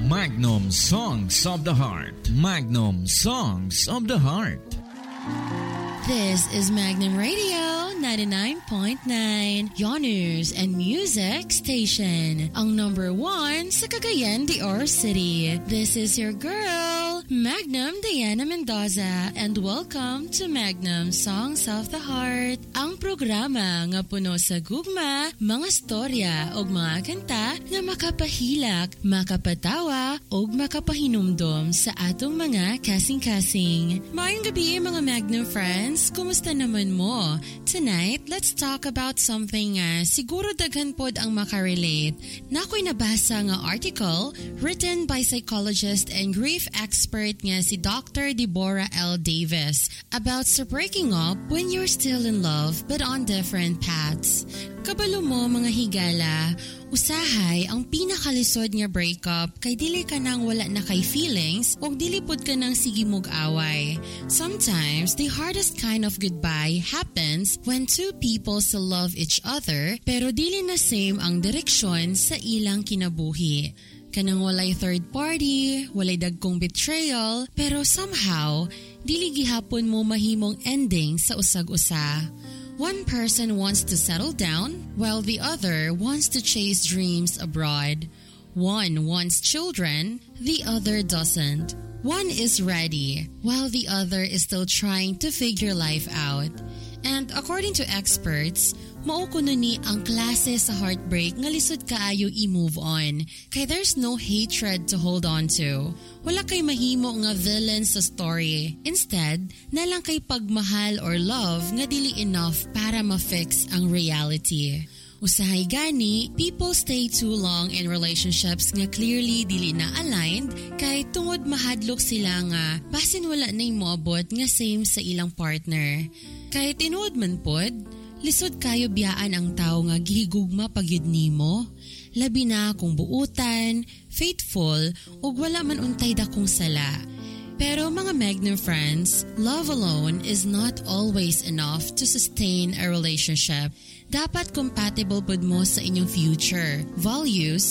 Magnum Songs of the Heart. Magnum Songs of the Heart. This is Magnum Radio 99.9, your news and music station. Ang number 1 sa Cagayan de Oro City. This is your girl, Magnum Diana Mendoza, and welcome to Magnum Songs of the Heart. Ang programa nga puno sa gugma, mga storya o mga kanta na makapahilak, makapatawa o makapahinumdom sa atong mga kasing-kasing. Maayong gabi mga Magnum friends, kumusta naman mo? Tonight, let's talk about something siguro daghan pod ang makarelate. Na ako'y nabasa nga article written by psychologist and grief expert nga si Dr. Deborah L. Davis about sa breaking up when you're still in love but on different paths. Kabalo mo mga higala, usahay ang pinakalisod nga breakup kay dili ka nang wala na kay feelings o dili pod ka nang sige mog away. Sometimes, the hardest kind of goodbye happens when two people still love each other pero dili na same ang direksyon sa ilang kinabuhi. Kanang walay third party, walay dagkong betrayal, pero somehow, dili gihapon mo mahimong ending sa usag-usa. One person wants to settle down, while the other wants to chase dreams abroad. One wants children, the other doesn't. One is ready, while the other is still trying to figure life out. And according to experts, mao kuno ni ang klase sa heartbreak nga lisod kaayo i-move on, kay there's no hatred to hold on to. Wala kay mahimo nga villain sa story. Instead, nalang kay pagmahal or love nga dili enough para ma-fix ang reality. Usahay gani, people stay too long in relationships nga clearly dili na aligned kay tungod mahadlok sila nga basin wala na moabot nga same sa ilang partner. Kay tinuod man pod, lisod kayo biyaan ang tao nga gihigugma pagyud nimo, labi na kung buutan, faithful, ug wala man untay dakong sala. Pero mga Magnum friends, love alone is not always enough to sustain a relationship. Dapat compatible pod mo sa inyong future, values,